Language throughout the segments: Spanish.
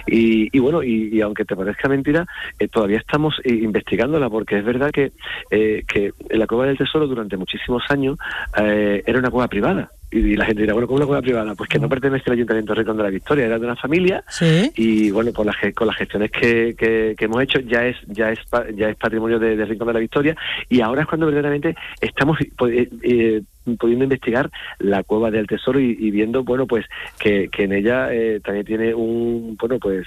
Y bueno, y aunque te parezca mentira, todavía estamos investigándola, porque es verdad que la Cueva del Tesoro durante muchísimos años era una cueva privada. Y la gente dirá, bueno, ¿cómo una cueva privada? Pues que no pertenece al Ayuntamiento de Rincón de la Victoria, era de una familia. ¿Sí? Y bueno, con las gestiones que hemos hecho ya es patrimonio de Rincón de la Victoria, y ahora es cuando verdaderamente estamos pudiendo investigar la Cueva del Tesoro y viendo, bueno, pues que en ella también tiene un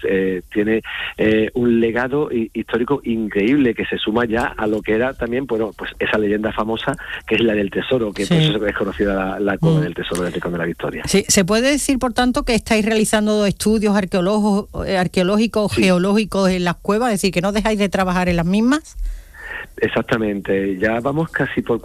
legado histórico increíble, que se suma ya a lo que era también, bueno, pues esa leyenda famosa que es la del Tesoro, que por eso es conocida la Cueva del Tesoro del Rincón de la Victoria. Sí, ¿se puede decir, por tanto, que estáis realizando estudios arqueológicos, geológicos en las cuevas, es decir, que no dejáis de trabajar en las mismas? Exactamente, ya vamos casi por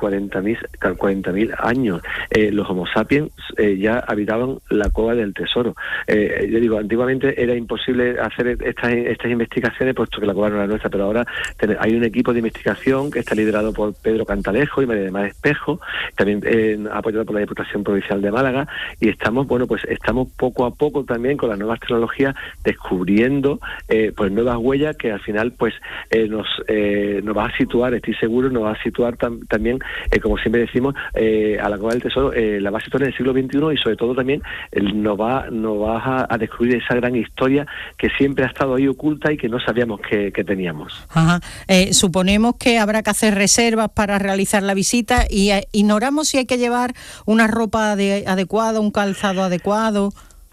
40.000 años. Los Homo sapiens ya habitaban la Cueva del Tesoro. Yo digo, antiguamente era imposible hacer estas investigaciones, puesto que la cueva no era nuestra, pero ahora hay un equipo de investigación que está liderado por Pedro Cantalejo y María de Mar Espejo, también apoyado por la Diputación Provincial de Málaga, y estamos poco a poco también con las nuevas tecnologías descubriendo pues nuevas huellas que al final pues nos va a situar, estoy seguro, nos va a situar también, como siempre decimos, a la Cueva del Tesoro, la va a situar en el siglo XXI, y sobre todo también nos va a descubrir esa gran historia que siempre ha estado ahí oculta y que no sabíamos que teníamos. Ajá. Suponemos que habrá que hacer reservas para realizar la visita, y ignoramos si hay que llevar una ropa adecuada, un calzado adecuado.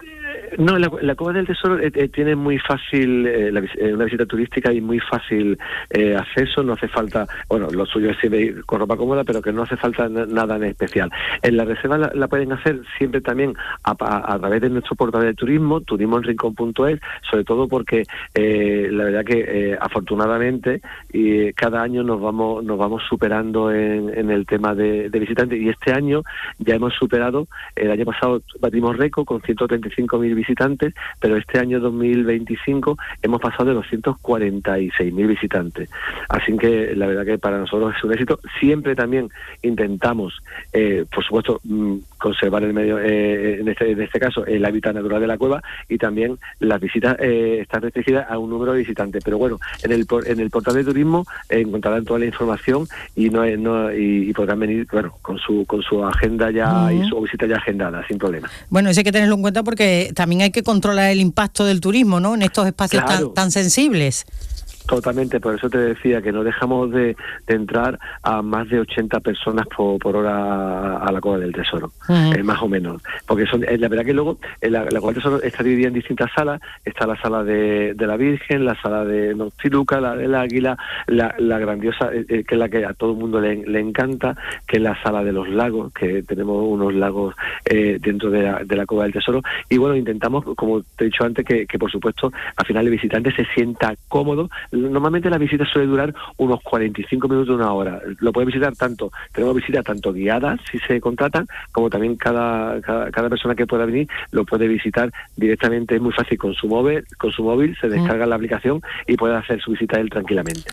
No, la Cueva del Tesoro tiene muy fácil, una visita turística y muy fácil acceso, no hace falta, bueno, lo suyo es siempre ir con ropa cómoda, pero que no hace falta nada en especial. En la reserva la pueden hacer siempre también a través de nuestro portal de turismo, turismoenrincón.es, sobre todo porque la verdad que afortunadamente cada año nos vamos superando en el tema de visitantes, y este año ya hemos superado, el año pasado batimos récord con 135.000 visitantes, pero este año 2025 hemos pasado de 246.000 visitantes. Así que la verdad que para nosotros es un éxito. Siempre también intentamos, por supuesto, conservar el medio, en este caso, el hábitat natural de la cueva, y también las visitas están restringidas a un número de visitantes. Pero bueno, en el portal de turismo encontrarán toda la información y podrán venir, bueno, con su agenda ya y su visita ya agendada, sin problema. Bueno, eso hay que tenerlo en cuenta, porque también hay que controlar el impacto del turismo, ¿no?, en estos espacios tan sensibles. Totalmente, por eso te decía que no dejamos de entrar a más de 80 personas por hora a la Cueva del Tesoro, más o menos, porque la verdad que luego la Cueva del Tesoro está dividida en distintas salas. Está la sala de la Virgen, la sala de Noctiluca, la del Águila, la grandiosa, que es la que a todo el mundo le encanta, que es la sala de los lagos, que tenemos unos lagos dentro de la Cueva del Tesoro. Y bueno, intentamos, como te he dicho antes, que por supuesto al final el visitante se sienta cómodo. Normalmente la visita suele durar unos 45 minutos, una hora. Lo puede visitar tenemos visitas tanto guiadas, si se contratan, como también cada persona que pueda venir lo puede visitar directamente. Es muy fácil con su móvil, se descarga la aplicación y puede hacer su visita él tranquilamente.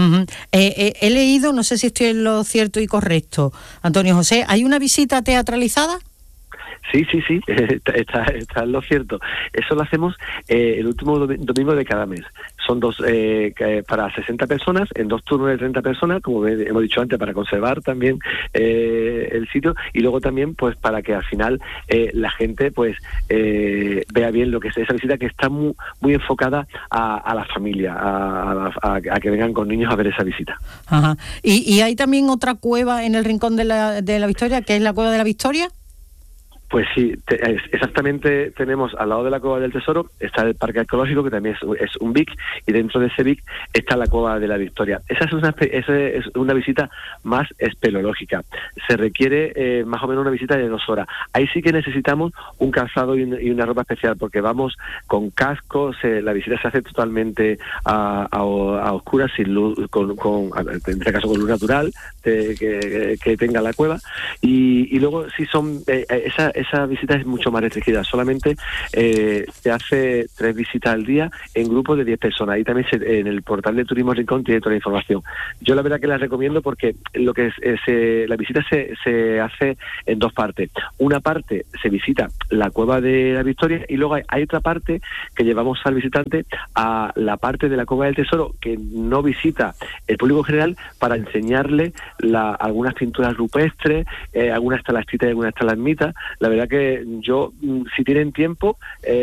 He leído, no sé si estoy en lo cierto y correcto, Antonio José, ¿hay una visita teatralizada? Sí, está en lo cierto. Eso lo hacemos el último domingo de cada mes. Son para 60 personas, en 2 turnos de 30 personas, como hemos dicho antes, para conservar también el sitio, y luego también pues para que al final la gente pues vea bien lo que es esa visita, que está muy enfocada a la familia, a que vengan con niños a ver esa visita. Ajá. ¿Y hay también otra cueva en el Rincón de la Victoria, que es la Cueva de la Victoria? Pues sí, exactamente. Tenemos al lado de la Cueva del Tesoro está el Parque Arqueológico, que también es un BIC, y dentro de ese BIC está la Cueva de la Victoria. Esa es una visita más espeleológica. Se requiere más o menos una visita de 2 horas. Ahí sí que necesitamos un calzado y una ropa especial, porque vamos con cascos. La visita se hace totalmente a oscuras, sin luz, en este caso con luz natural que tenga la cueva. Y luego sí son esa visita es mucho más restringida. Solamente se hace 3 visitas al día en grupos de 10 personas. Ahí también en el portal de Turismo Rincón tiene toda la información. Yo la verdad que la recomiendo porque lo que la visita se hace en 2 partes. Una parte se visita la Cueva de la Victoria y luego hay otra parte que llevamos al visitante a la parte de la Cueva del Tesoro que no visita el público general, para enseñarle algunas pinturas rupestres, algunas estalactitas y algunas estalagmitas. La verdad que yo, si tienen tiempo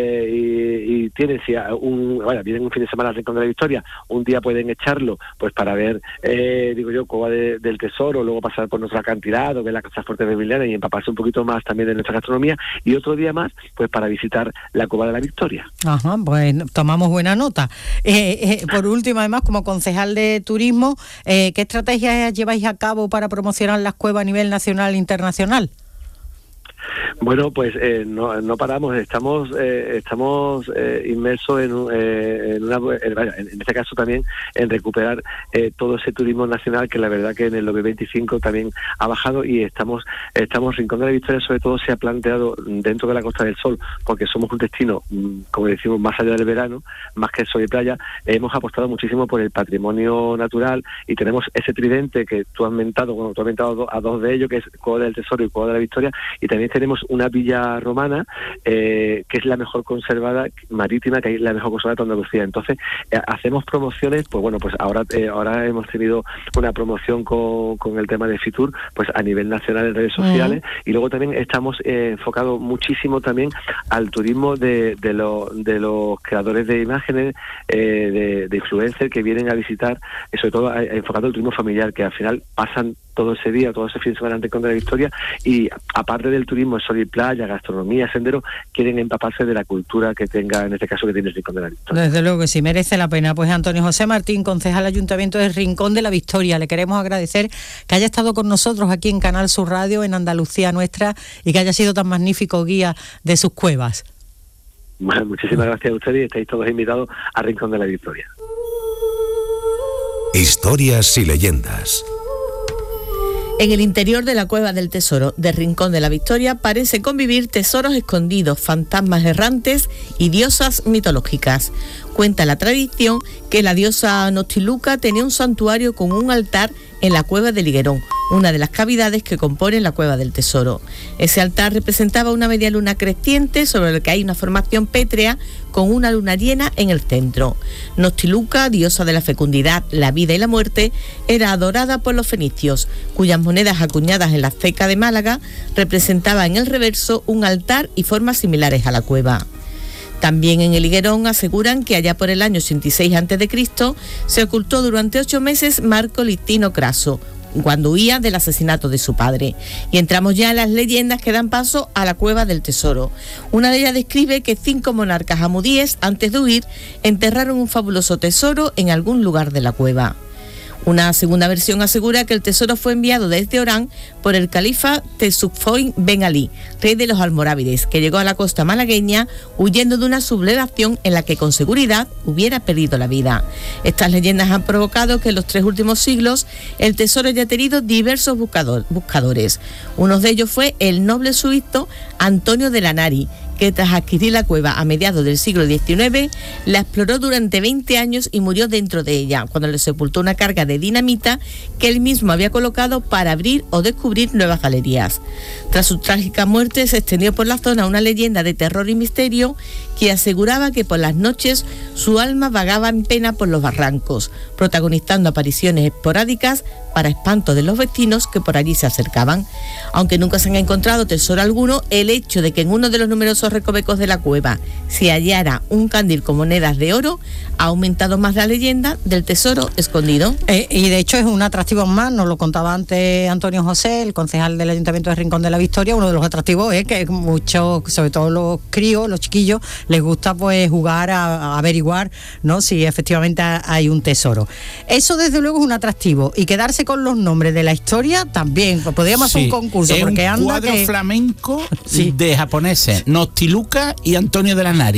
y tienen, vienen un fin de semana al Rincón de la Victoria, un día pueden echarlo pues para ver, Cueva del Tesoro, luego pasar por nuestro acantilado, ver la Casa Fuerte de Emiliana y empaparse un poquito más también de nuestra gastronomía, y otro día más pues para visitar la Cueva de la Victoria. Ajá, pues tomamos buena nota. Por último, además, como concejal de turismo, ¿qué estrategias lleváis a cabo para promocionar las cuevas a nivel nacional e internacional? Bueno, pues no paramos, estamos inmersos en este caso también en recuperar todo ese turismo nacional que la verdad que en el 2025 también ha bajado, y estamos Rincón de la Victoria sobre todo se ha planteado dentro de la Costa del Sol, porque somos un destino, como decimos, más allá del verano, más que el sol y playa. Hemos apostado muchísimo por el patrimonio natural y tenemos ese tridente que tú has mentado a 2 de ellos, que es Cueva del Tesoro y Cueva de la Victoria, y también tenemos una villa romana que es la mejor conservada marítima, que es la mejor conservada de Andalucía. Entonces hacemos promociones, pues bueno, pues ahora hemos tenido una promoción con el tema de Fitur, pues a nivel nacional en redes sociales, y luego también estamos enfocados muchísimo también al turismo de los creadores de imágenes, de influencers que vienen a visitar, sobre todo enfocado al turismo familiar, que al final pasan todo ese día, todo ese fin de semana en Rincón de la Victoria, y aparte del turismo, sol y playa, gastronomía, sendero, quieren empaparse de la cultura que tenga, en este caso, que tiene el Rincón de la Victoria. Desde luego que sí, merece la pena. Pues Antonio José Martín, concejal Ayuntamiento de Rincón de la Victoria, le queremos agradecer que haya estado con nosotros aquí en Canal Sur Radio, en Andalucía Nuestra, y que haya sido tan magnífico guía de sus cuevas. Bueno, muchísimas gracias a ustedes, y estáis todos invitados a Rincón de la Victoria. Historias y leyendas. En el interior de la Cueva del Tesoro de Rincón de la Victoria parece convivir tesoros escondidos, fantasmas errantes y diosas mitológicas. Cuenta la tradición que la diosa Noctiluca tenía un santuario con un altar en la Cueva del Higuerón, una de las cavidades que componen la Cueva del Tesoro. Ese altar representaba una media luna creciente sobre la que hay una formación pétrea con una luna llena en el centro. Noctiluca, diosa de la fecundidad, la vida y la muerte, era adorada por los fenicios, cuyas monedas acuñadas en la ceca de Málaga representaban en el reverso un altar y formas similares a la cueva. También en el Higuerón aseguran que allá por el año 86 a.C. se ocultó durante 8 meses Marco Licino Craso, cuando huía del asesinato de su padre. Y entramos ya en las leyendas que dan paso a la Cueva del Tesoro. Una de ellas describe que 5 monarcas hamudíes, antes de huir, enterraron un fabuloso tesoro en algún lugar de la cueva. Una segunda versión asegura que el tesoro fue enviado desde Orán por el califa Tesuffoin Ben Ali, rey de los almorávides, que llegó a la costa malagueña huyendo de una sublevación en la que con seguridad hubiera perdido la vida. Estas leyendas han provocado que en los 3 últimos siglos el tesoro haya tenido diversos buscadores. Uno de ellos fue el noble suizo Antonio de Lanari, que tras adquirir la cueva a mediados del siglo XIX, la exploró durante 20 años y murió dentro de ella, cuando le sepultó una carga de dinamita que él mismo había colocado para abrir o descubrir nuevas galerías. Tras su trágica muerte se extendió por la zona una leyenda de terror y misterio que aseguraba que por las noches su alma vagaba en pena por los barrancos, protagonizando apariciones esporádicas para espanto de los vecinos que por allí se acercaban. Aunque nunca se han encontrado tesoro alguno, el hecho de que en uno de los numerosos recovecos de la cueva se hallara un candil con monedas de oro ha aumentado más la leyenda del tesoro escondido. Y de hecho es un atractivo más, nos lo contaba antes Antonio José, el concejal del Ayuntamiento de Rincón de la Victoria. Uno de los atractivos es que muchos, sobre todo los críos, los chiquillos, les gusta pues jugar a averiguar, ¿no?, si efectivamente hay un tesoro. Eso desde luego es un atractivo, y quedarse con los nombres de la historia también. Pues podríamos hacer un concurso, es porque un cuadro flamenco de japoneses, Noctiluca y Antonio de Lanari.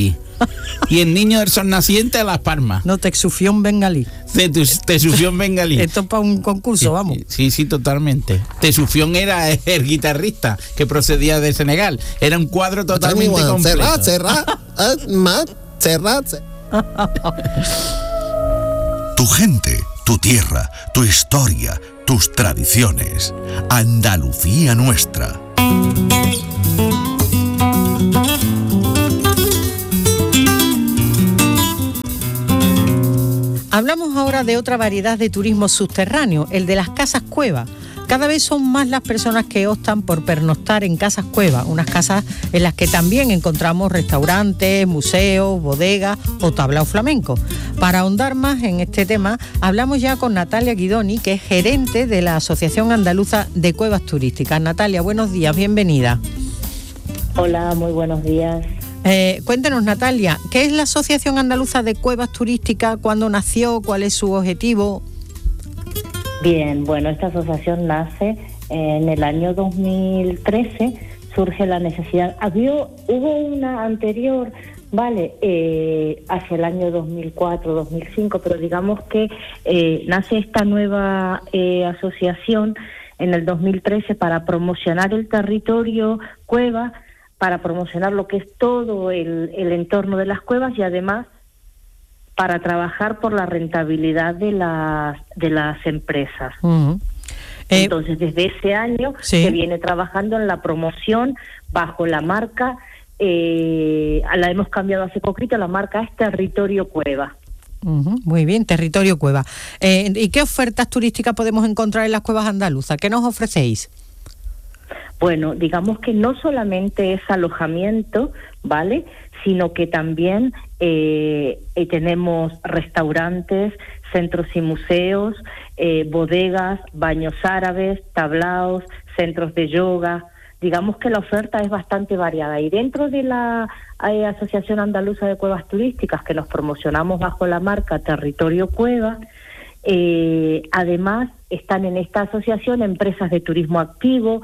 Y el niño del sol naciente, Las Palmas. No, Texufión bengalí. Texufión bengalí. Esto es para un concurso, vamos. Sí, totalmente. Texufión era el guitarrista que procedía de Senegal. Era un cuadro totalmente completo. Cerrad. Tu gente, tu tierra, tu historia, tus tradiciones. Andalucía nuestra. Hablamos ahora de otra variedad de turismo subterráneo, el de las casas cueva. Cada vez son más las personas que optan por pernoctar en casas cueva, unas casas en las que también encontramos restaurantes, museos, bodegas o tablao flamenco. Para ahondar más en este tema, hablamos ya con Natalia Guidoni, que es gerente de la Asociación Andaluza de Cuevas Turísticas. Natalia, buenos días, bienvenida. Hola, muy buenos días. Cuéntenos, Natalia, ¿qué es la Asociación Andaluza de Cuevas Turísticas? ¿Cuándo nació? ¿Cuál es su objetivo? Bien, bueno, esta asociación nace en el año 2013, surge la necesidad. Hubo una anterior, hacia el año 2004, 2005, pero digamos que nace esta nueva asociación en el 2013 para promocionar el territorio cueva, para promocionar lo que es todo el entorno de las cuevas y además para trabajar por la rentabilidad de las empresas. Uh-huh. Entonces, desde ese año sí, se viene trabajando en la promoción bajo la marca, la hemos cambiado hace poquito, la marca es Territorio Cueva. Uh-huh. Muy bien, Territorio Cueva. ¿Y qué ofertas turísticas podemos encontrar en las cuevas andaluzas? ¿Qué nos ofrecéis? Bueno, digamos que no solamente es alojamiento, ¿vale?, sino que también tenemos restaurantes, centros y museos, bodegas, baños árabes, tablaos, centros de yoga. Digamos que la oferta es bastante variada. Y dentro de la Asociación Andaluza de Cuevas Turísticas, que nos promocionamos bajo la marca Territorio Cueva, además están en esta asociación empresas de turismo activo,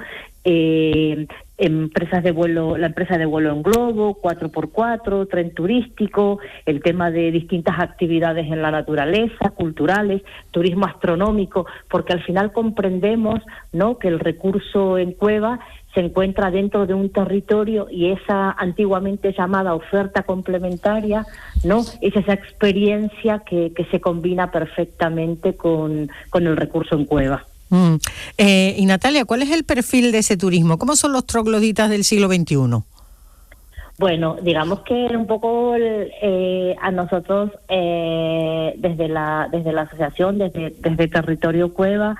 empresas de vuelo, la empresa de vuelo en globo, 4x4, tren turístico, el tema de distintas actividades en la naturaleza, culturales, turismo astronómico, porque al final comprendemos, ¿no?, que el recurso en cueva se encuentra dentro de un territorio y esa antiguamente llamada oferta complementaria, ¿no?, es esa experiencia que se combina perfectamente con el recurso en cueva. Y Natalia, ¿cuál es el perfil de ese turismo? ¿Cómo son los trogloditas del siglo XXI? Bueno, digamos que un poco a nosotros desde la asociación, desde Territorio Cueva,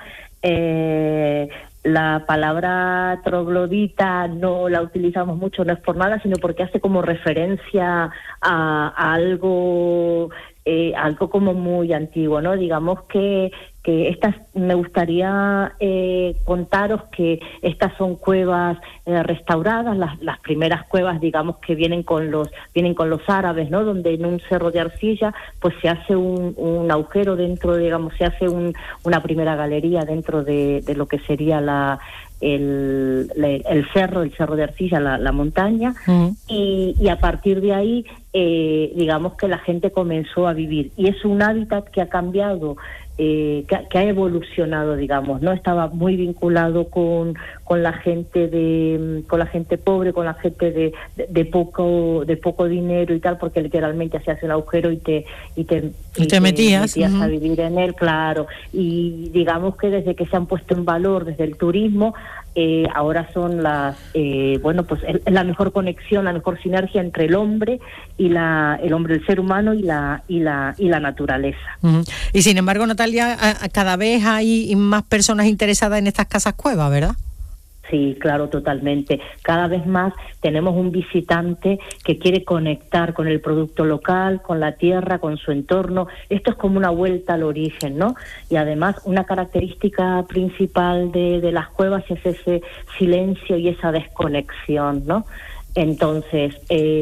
la palabra troglodita no la utilizamos mucho, no es por nada, sino porque hace como referencia a algo como muy antiguo, ¿no? Digamos que estas, me gustaría contaros que estas son cuevas restauradas, las primeras cuevas, digamos, que vienen con los árabes, ¿no?, donde en un cerro de arcilla pues se hace un agujero dentro, digamos, se hace una primera galería dentro de lo que sería el cerro de arcilla, la montaña, y a partir de ahí digamos que la gente comenzó a vivir y es un hábitat que ha cambiado, que ha evolucionado, digamos, ¿no? Estaba muy vinculado con la gente con la gente pobre, con la gente de poco dinero y tal, porque literalmente se hace un agujero y te metías a vivir en él, claro. Y digamos que desde que se han puesto en valor desde el turismo, ahora son la mejor conexión, la mejor sinergia entre el hombre y el ser humano y la naturaleza. Uh-huh. Y sin embargo, Natalia, cada vez hay más personas interesadas en estas casas cuevas, ¿verdad? Sí, claro, totalmente. Cada vez más tenemos un visitante que quiere conectar con el producto local, con la tierra, con su entorno. Esto es como una vuelta al origen, ¿no? Y además una característica principal de las cuevas es ese silencio y esa desconexión, ¿no? Entonces,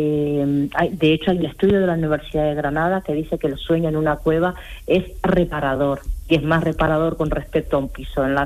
de hecho hay un estudio de la Universidad de Granada que dice que el sueño en una cueva es reparador, y es más reparador con respecto a un piso en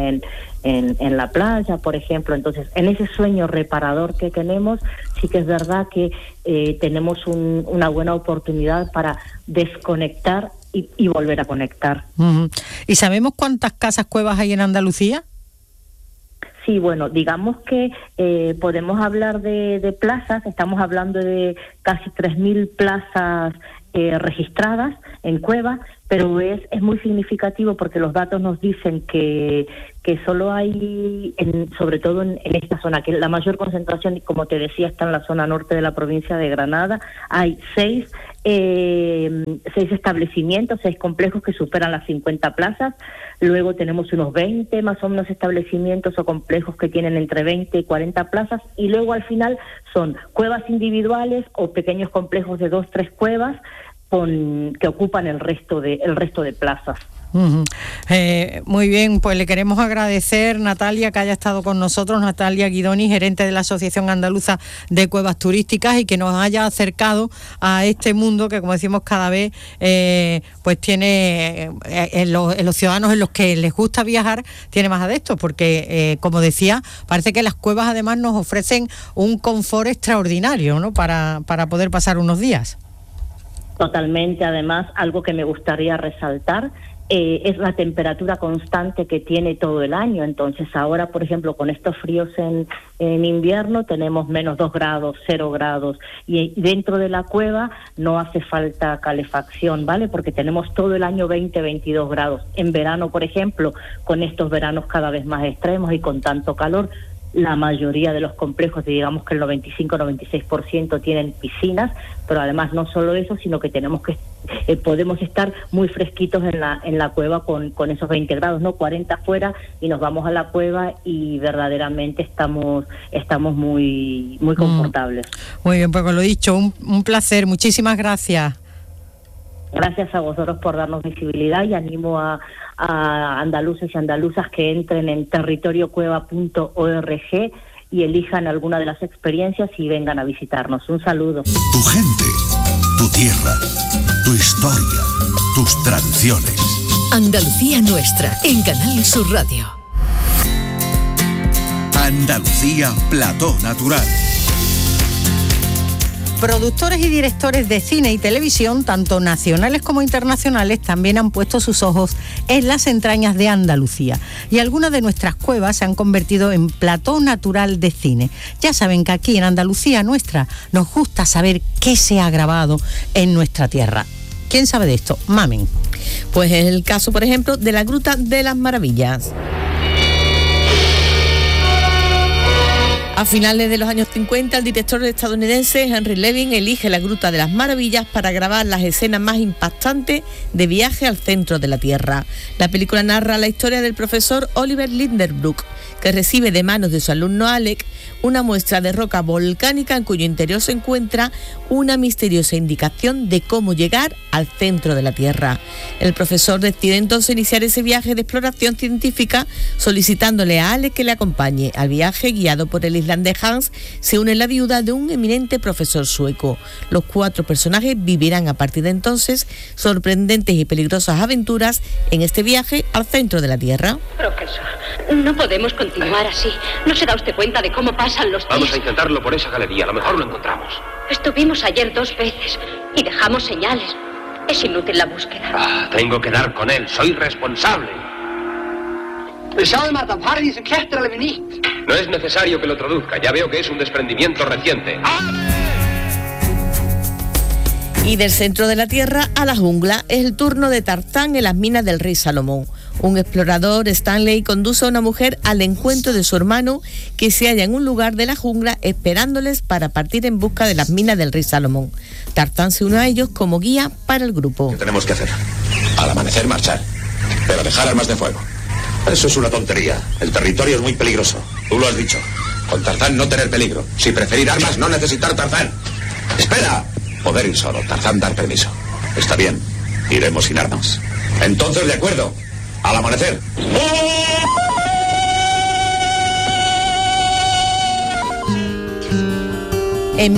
la playa, por ejemplo. Entonces, en ese sueño reparador que tenemos, sí que es verdad que tenemos una buena oportunidad para desconectar y volver a conectar. Uh-huh. ¿Y sabemos cuántas casas cuevas hay en Andalucía? Sí, bueno, digamos que podemos hablar de plazas. Estamos hablando de casi 3.000 plazas registradas en cuevas, pero es muy significativo porque los datos nos dicen que solo hay, sobre todo en esta zona, que la mayor concentración, como te decía, está en la zona norte de la provincia de Granada. Hay 6 establecimientos, 6 complejos que superan las 50 plazas. Luego tenemos unos 20 más o menos establecimientos o complejos que tienen entre 20 y 40 plazas, y luego al final son cuevas individuales o pequeños complejos de 2-3 cuevas que ocupan el resto de plazas. Uh-huh. Muy bien, pues le queremos agradecer, Natalia, que haya estado con nosotros, Natalia Guidoni, gerente de la Asociación Andaluza de Cuevas Turísticas, y que nos haya acercado a este mundo que, como decimos, cada vez pues tiene en los ciudadanos en los que les gusta viajar, tiene más adeptos, porque como decía, parece que las cuevas además nos ofrecen un confort extraordinario, ¿no?, para poder pasar unos días. Totalmente. Además, algo que me gustaría resaltar es la temperatura constante que tiene todo el año. Entonces ahora, por ejemplo, con estos fríos en invierno tenemos menos 2 grados, 0 grados, y dentro de la cueva no hace falta calefacción, ¿vale? Porque tenemos todo el año 20-22 grados. En verano, por ejemplo, con estos veranos cada vez más extremos y con tanto calor, la mayoría de los complejos, digamos que el 95-96% tienen piscinas, pero además no solo eso, sino que podemos estar muy fresquitos en la cueva con esos 20 grados, ¿no? 40 afuera, y nos vamos a la cueva y verdaderamente estamos muy confortables. Muy bien, pues con lo dicho, un placer, muchísimas gracias. Gracias a vosotros por darnos visibilidad, y animo a andaluces y andaluzas que entren en territoriocueva.org y elijan alguna de las experiencias y vengan a visitarnos. Un saludo. Tu gente, tu tierra, tu historia, tus tradiciones. Andalucía Nuestra, en Canal Sur Radio. Andalucía Plató Natural. Productores y directores de cine y televisión, tanto nacionales como internacionales, también han puesto sus ojos en las entrañas de Andalucía. Y algunas de nuestras cuevas se han convertido en plató natural de cine. Ya saben que aquí en Andalucía Nuestra nos gusta saber qué se ha grabado en nuestra tierra. ¿Quién sabe de esto? Mamen. Pues es el caso, por ejemplo, de la Gruta de las Maravillas. A finales de los años 50, el director estadounidense Henry Levin elige la Gruta de las Maravillas para grabar las escenas más impactantes de Viaje al Centro de la Tierra. La película narra la historia del profesor Oliver Lindenbrook, que recibe de manos de su alumno Alec una muestra de roca volcánica en cuyo interior se encuentra una misteriosa indicación de cómo llegar al centro de la Tierra. El profesor decide entonces iniciar ese viaje de exploración científica, solicitándole a Alec que le acompañe. Al viaje, guiado por el islandés Hans, se une la viuda de un eminente profesor sueco. Los 4 personajes vivirán a partir de entonces sorprendentes y peligrosas aventuras en este viaje al centro de la Tierra. Profesor, no podemos continuar así. ¿No se da usted cuenta de cómo pasan los días? Vamos a intentarlo por esa galería, a lo mejor lo encontramos. Estuvimos ayer 2 veces y dejamos señales. Es inútil la búsqueda. Tengo que dar con él, soy responsable. No es necesario que lo traduzca, ya veo que es un desprendimiento reciente. Y del centro de la Tierra a la jungla es el turno de Tarzán en las minas del rey Salomón. Un explorador, Stanley, conduce a una mujer al encuentro de su hermano, que se halla en un lugar de la jungla esperándoles para partir en busca de las minas del rey Salomón. Tarzán se une a ellos como guía para el grupo. ¿Qué tenemos que hacer? Al amanecer marchar, pero dejar armas de fuego. Eso es una tontería. El territorio es muy peligroso. Tú lo has dicho. Con Tarzán no tener peligro. Si preferir armas, no necesitar Tarzán. ¡Espera! Poder ir solo. Tarzán dar permiso. Está bien. Iremos sin armas. Entonces, de acuerdo. Al amanecer. En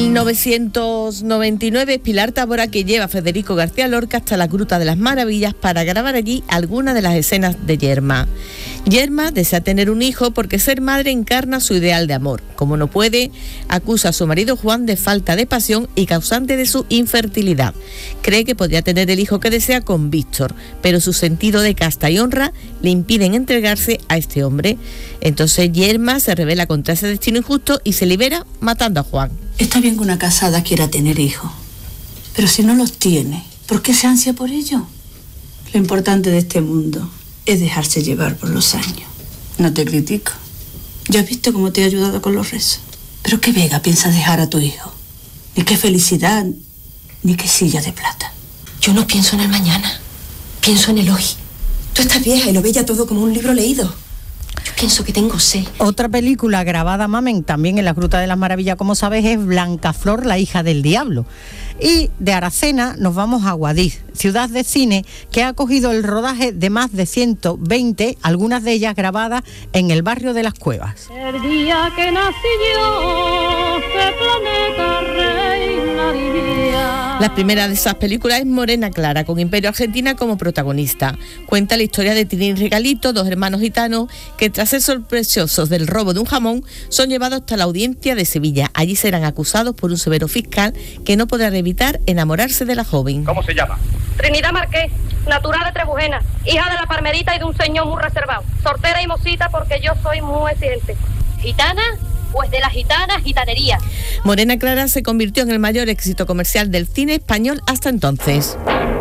1999, Pilar Tábora que lleva a Federico García Lorca hasta la Gruta de las Maravillas para grabar allí algunas de las escenas de Yerma. Yerma desea tener un hijo porque ser madre encarna su ideal de amor. Como no puede, acusa a su marido Juan de falta de pasión y causante de su infertilidad. Cree que podría tener el hijo que desea con Víctor, pero su sentido de casta y honra le impiden entregarse a este hombre. Entonces Yerma se rebela contra ese destino injusto y se libera matando a Juan. Está bien que una casada quiera tener hijos, pero si no los tiene, ¿por qué se ansia por ello? Lo importante de este mundo es dejarse llevar por los años. No te critico. Ya has visto cómo te he ayudado con los rezos. Pero qué vega piensas dejar a tu hijo. Ni qué felicidad, ni qué silla de plata. Yo no pienso en el mañana, pienso en el hoy. Tú estás vieja y lo ves ya todo como un libro leído. Yo pienso que tengo sed. Otra película grabada, Mamen, también en la Gruta de las Maravillas, como sabes, es Blancaflor, la hija del diablo. Y de Aracena nos vamos a Guadix, ciudad de cine que ha acogido el rodaje de más de 120, algunas de ellas grabadas en el barrio de Las Cuevas. El día que nací yo, este planeta reina vivía. La primera de esas películas es Morena Clara, con Imperio Argentina como protagonista. Cuenta la historia de Trini y Regalito, dos hermanos gitanos que tras ser sospechosos del robo de un jamón son llevados hasta la audiencia de Sevilla. Allí serán acusados por un severo fiscal que no podrá evitar enamorarse de la joven. ¿Cómo se llama? Trinidad Marqués, natural de Trebujena, hija de la Parmerita y de un señor muy reservado. Sortera y mocita porque yo soy muy exigente. ¿Gitana? Pues de la gitana, gitanería. Morena Clara se convirtió en el mayor éxito comercial del cine español hasta entonces.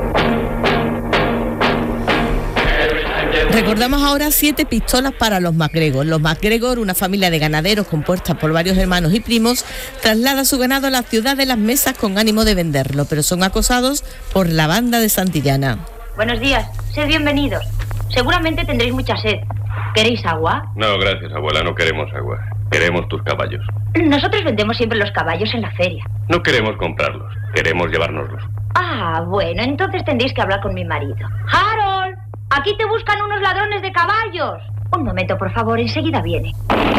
Recordamos ahora 7 pistolas para los MacGregor. Los MacGregor, una familia de ganaderos compuesta por varios hermanos y primos, traslada su ganado a la ciudad de Las Mesas con ánimo de venderlo, pero son acosados por la banda de Santillana. Buenos días, sed bienvenidos. Seguramente tendréis mucha sed. ¿Queréis agua? No, gracias, abuela, no queremos agua. Queremos tus caballos. Nosotros vendemos siempre los caballos en la feria. No queremos comprarlos, queremos llevárnoslos. Ah, bueno, entonces tendréis que hablar con mi marido. ¡Harold! ¡Aquí te buscan unos ladrones de caballos! Un momento, por favor, enseguida viene.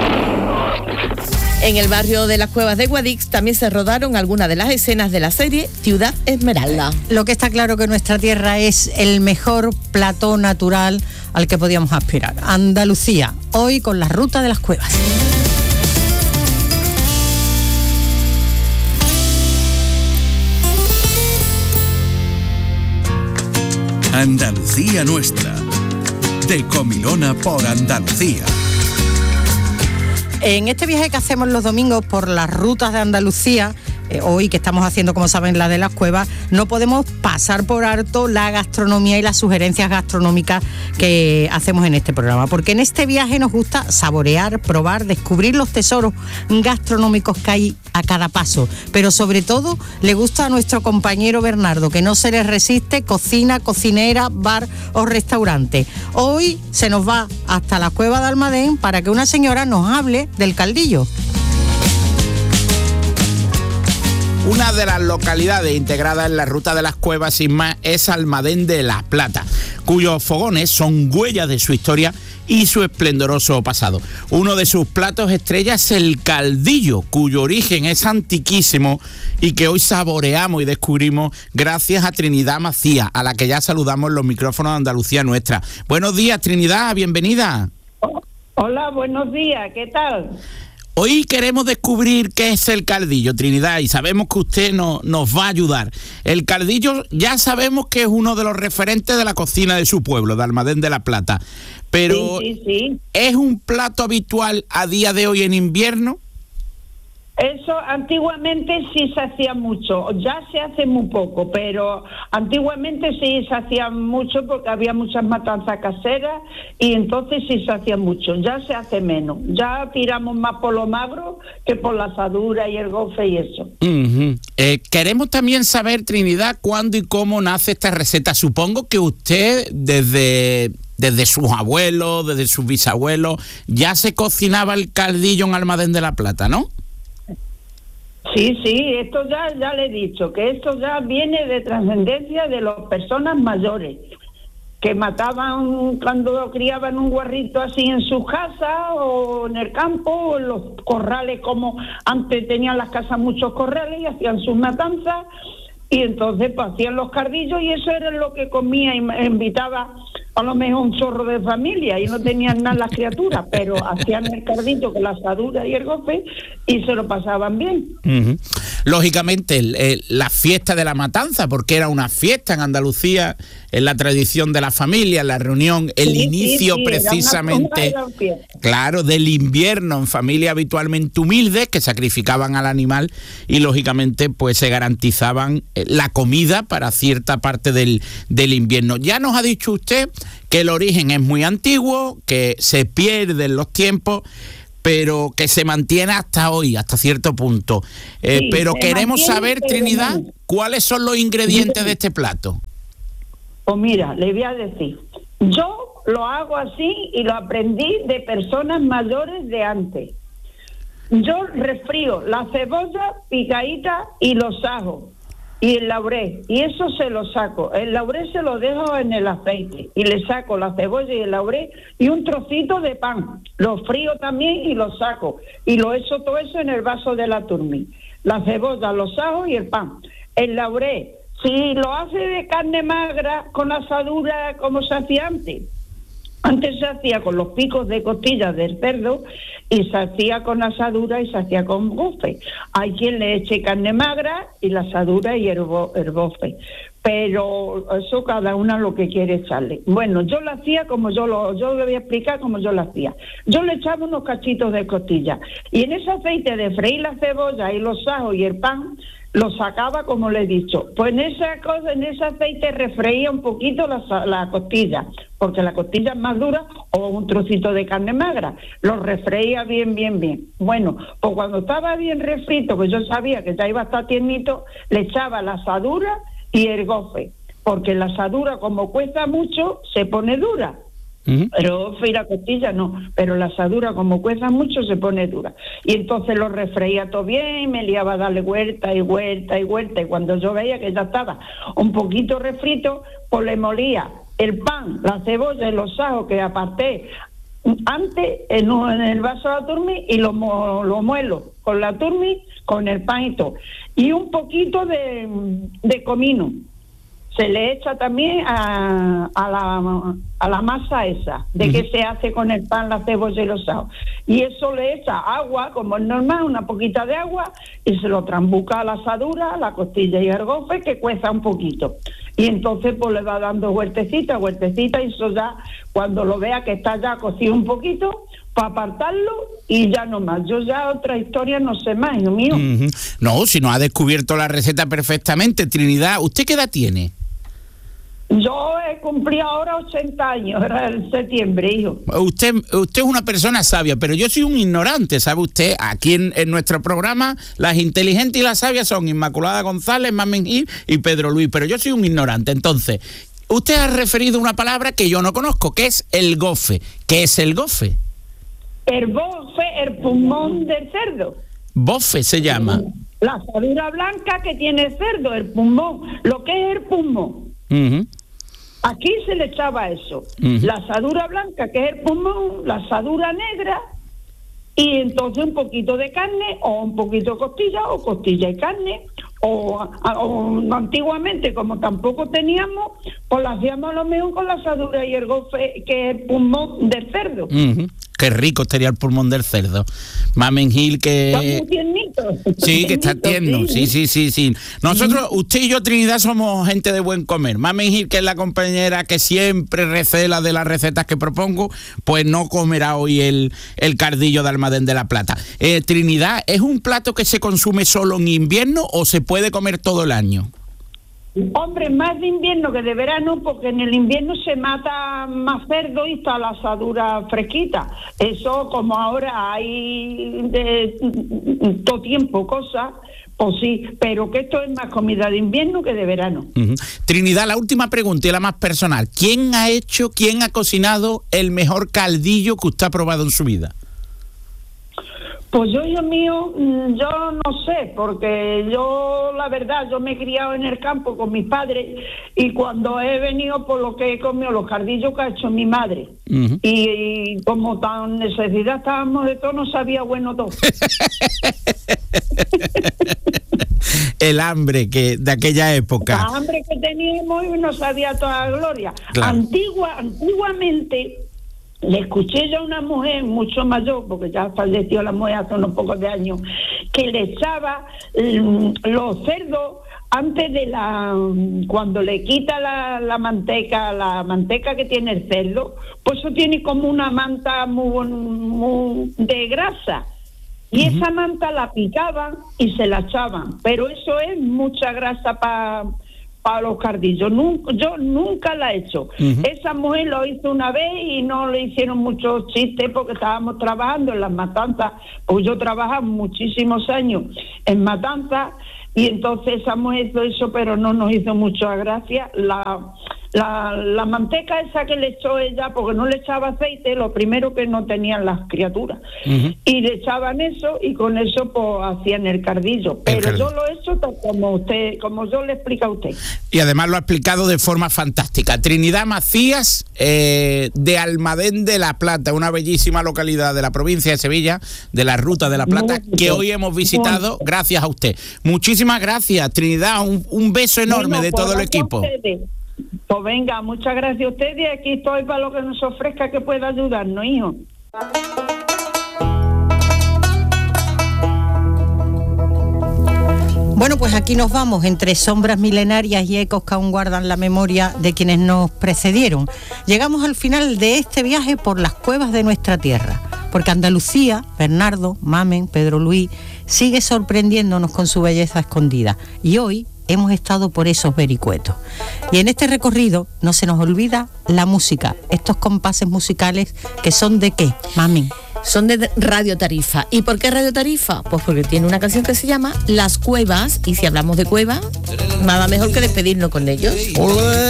En el barrio de Las Cuevas de Guadix también se rodaron algunas de las escenas de la serie Ciudad Esmeralda. Lo que está claro que nuestra tierra es el mejor plató natural al que podíamos aspirar. Andalucía, hoy con la Ruta de las Cuevas. Andalucía nuestra, de Comilona por Andalucía. En este viaje que hacemos los domingos por las rutas de Andalucía, hoy que estamos haciendo, como saben, la de Las Cuevas, no podemos pasar por alto la gastronomía y las sugerencias gastronómicas que hacemos en este programa, porque en este viaje nos gusta saborear, probar, descubrir los tesoros gastronómicos que hay a cada paso, pero sobre todo le gusta a nuestro compañero Bernardo, que no se le resiste cocina, cocinera, bar o restaurante. Hoy se nos va hasta la Cueva de Almadén para que una señora nos hable del caldillo. Una de las localidades integradas en la Ruta de las Cuevas, sin más, es Almadén de la Plata, cuyos fogones son huellas de su historia y su esplendoroso pasado. Uno de sus platos estrella es el caldillo, cuyo origen es antiquísimo y que hoy saboreamos y descubrimos gracias a Trinidad Macías, a la que ya saludamos en los micrófonos de Andalucía Nuestra. Buenos días, Trinidad, bienvenida. Hola, buenos días, ¿qué tal? Hoy queremos descubrir qué es el caldillo, Trinidad, y sabemos que usted nos va a ayudar. El caldillo ya sabemos que es uno de los referentes de la cocina de su pueblo, de Almadén de la Plata, pero sí. ¿Es un plato habitual a día de hoy en invierno? Eso antiguamente sí se hacía mucho, ya se hace muy poco, pero antiguamente sí se hacía mucho porque había muchas matanzas caseras y entonces sí se hacía mucho, ya se hace menos, ya tiramos más por lo magro que por la asadura y el gofe y eso. Queremos también saber, Trinidad, cuándo y cómo nace esta receta. Supongo que usted desde sus abuelos, desde sus bisabuelos, ya se cocinaba el caldillo en Almadén de la Plata, ¿no? Sí, esto ya le he dicho, que esto ya viene de trascendencia de las personas mayores. que mataban cuando criaban un guarrito así en su casa o en el campo, o en los corrales, como antes tenían las casas muchos corrales y hacían sus matanzas, y entonces pues hacían los cardillos y eso era lo que comía y invitaba a lo mejor un chorro de familia y no tenían nada las criaturas, pero hacían el cardillo con la asadura y el gofe y se lo pasaban bien. Lógicamente, la fiesta de la matanza, porque era una fiesta en Andalucía, en la tradición de la familia, en la reunión, el inicio precisamente, claro, del invierno en familia habitualmente humildes que sacrificaban al animal y lógicamente pues se garantizaban la comida para cierta parte del invierno. Ya nos ha dicho usted que el origen es muy antiguo, que se pierden los tiempos, pero que se mantiene hasta hoy, hasta cierto punto. Pero queremos saber, Trinidad, ¿cuáles son los ingredientes de este plato? Pues mira, le voy a decir, yo lo hago así y lo aprendí de personas mayores de antes. Yo refrío la cebolla picadita y los ajos y el laurel, y eso se lo saco. El laurel se lo dejo en el aceite y le saco la cebolla y el laurel y un trocito de pan. Lo frío también y lo saco y lo echo todo eso en el vaso de la turmi. La cebolla, los ajos y el pan. El laurel, si lo hace de carne magra con asadura como se hacía antes. Antes se hacía con los picos de costillas del cerdo y se hacía con asadura y se hacía con bofe. Hay quien le eche carne magra y la asadura y el bofe. Pero eso cada una lo que quiere echarle. Bueno, yo lo hacía como yo le voy a explicar cómo yo lo hacía. Yo le echaba unos cachitos de costilla y en ese aceite de freír la cebolla y los ajos y el pan, lo sacaba como le he dicho. Pues en ese aceite refreía un poquito la costilla, porque la costilla es más dura, o un trocito de carne magra. Lo refreía bien. Bueno, pues cuando estaba bien refrito, pues yo sabía que ya iba a estar tiernito, le echaba la asadura y el gofe, porque la asadura como cuesta mucho, se pone dura. Pero la costilla no, pero la asadura como cueza mucho se pone dura y entonces lo refreía todo bien, me liaba a darle vuelta y cuando yo veía que ya estaba un poquito refrito, pues le molía el pan, la cebolla y los ajos que aparté antes en el vaso de la turmi y lo muelo con la turmi, con el pan y todo, y un poquito de comino se le echa también a la masa esa, de que se hace con el pan, la cebolla y los ajos. Y eso le echa agua, como es normal, una poquita de agua, y se lo trambuca a la asadura, a la costilla y el gofe, que cueza un poquito. Y entonces pues le va dando vueltecita, y eso ya, cuando lo vea que está ya cocido un poquito, para apartarlo y ya no más. Yo ya otra historia no sé más, hijo mío. No, si no ha descubierto la receta perfectamente. Trinidad, ¿usted qué edad tiene? Yo he cumplido ahora 80 años, era en septiembre, hijo. Usted es una persona sabia, pero yo soy un ignorante, ¿sabe usted? Aquí en nuestro programa, las inteligentes y las sabias son Inmaculada González, Mamen Gil y Pedro Luis, pero yo soy un ignorante. Entonces, usted ha referido una palabra que yo no conozco, que es el gofe. ¿Qué es el gofe? El bofe, el pulmón del cerdo. Bofe se llama. La asadura blanca que tiene el cerdo, el pulmón. Lo que es el pulmón. Aquí se le echaba eso. La asadura blanca, que es el pulmón, la asadura negra, y entonces un poquito de carne, o un poquito de costilla, o costilla y carne, o antiguamente, como tampoco teníamos, pues lo hacíamos a lo mejor con la asadura y el gofe, que es el pulmón del cerdo. Qué rico estaría el pulmón del cerdo. Mamen Gil, que... Está muy tiernito. Sí, que está tierno. Sí. Nosotros, usted y yo, Trinidad, somos gente de buen comer. Mamen Gil, que es la compañera que siempre recela de las recetas que propongo, pues no comerá hoy el cardillo de Almadén de la Plata. Trinidad, ¿es un plato que se consume solo en invierno o se puede comer todo el año? Hombre, más de invierno que de verano, porque en el invierno se mata más cerdo y está la asadura fresquita. Eso, como ahora hay de todo tiempo cosas, pues sí, pero que esto es más comida de invierno que de verano. Trinidad, la última pregunta y la más personal. ¿Quién ha cocinado el mejor caldillo que usted ha probado en su vida? Pues yo, hijo mío, yo no sé, porque yo, la verdad, yo me he criado en el campo con mis padres y cuando he venido por lo que he comido, los cardillos que ha hecho mi madre. Y como tan necesidad estábamos de todo, no sabía bueno todo. El hambre que de aquella época. La hambre que teníamos y no sabía toda la gloria. Claro. Antiguamente... Le escuché yo a una mujer mucho mayor, porque ya falleció la mujer hace unos pocos de años, que le echaba los cerdos antes de cuando le quita la manteca que tiene el cerdo, pues eso tiene como una manta muy de grasa. Y esa manta la picaban y se la echaban, pero eso es mucha grasa para los cardillos. Yo nunca la he hecho. Esa mujer lo hizo una vez y no le hicieron muchos chistes porque estábamos trabajando en las matanzas, pues yo trabajaba muchísimos años en matanzas y entonces esa mujer hizo eso, pero no nos hizo mucha gracia. La manteca esa que le echó ella, porque no le echaba aceite, lo primero que no tenían las criaturas, y le echaban eso y con eso pues hacían el cardillo, pero yo lo he hecho como yo le explico a usted. Y además lo ha explicado de forma fantástica. Trinidad Macías, de Almadén de la Plata, una bellísima localidad de la provincia de Sevilla, de la Ruta de la Plata, que hoy hemos visitado gracias a usted. Muchísimas gracias, Trinidad, un beso enorme de todo el equipo. Pues venga, muchas gracias a ustedes y aquí estoy para lo que nos ofrezca que pueda ayudarnos, hijo. Bueno, pues aquí nos vamos, entre sombras milenarias y ecos que aún guardan la memoria de quienes nos precedieron. Llegamos al final de este viaje por las cuevas de nuestra tierra, porque Andalucía, Bernardo, Mamen, Pedro Luis, sigue sorprendiéndonos con su belleza escondida. Y hoy hemos estado por esos vericuetos. Y en este recorrido no se nos olvida la música, estos compases musicales que son ¿de qué, Mamen? Son de Radio Tarifa. ¿Y por qué Radio Tarifa? Pues porque tiene una canción que se llama Las Cuevas, y si hablamos de cuevas, nada mejor que despedirnos con ellos.